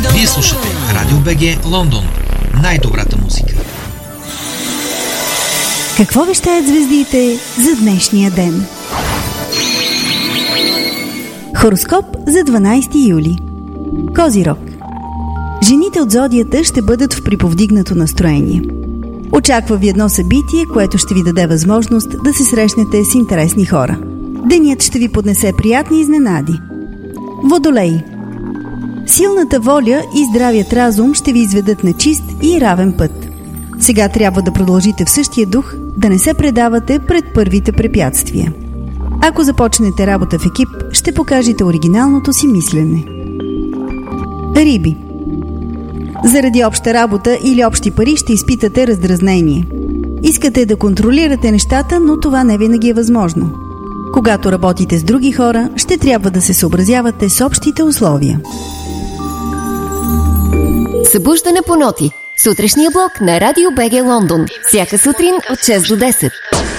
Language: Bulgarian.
Вие слушате Радио БГ Лондон. Най-добрата музика. Какво вещаят звездите за днешния ден? Хороскоп за 12 юли. Козирог. Жените от зодията ще бъдат в приповдигнато настроение. Очаква ви едно събитие, което ще ви даде възможност да се срещнете с интересни хора. Денят ще ви поднесе приятни изненади. Водолей. Силната воля и здравият разум ще ви изведат на чист и равен път. Сега трябва да продължите в същия дух, да не се предавате пред първите препятствия. Ако започнете работа в екип, ще покажете оригиналното си мислене. Риби. Заради обща работа или общи пари ще изпитате раздразнение. Искате да контролирате нещата, но това не винаги е възможно. Когато работите с други хора, ще трябва да се съобразявате с общите условия. Събуждане по ноти. Сутрешния блок на Радио БГ Лондон. Всяка сутрин от 6 до 10.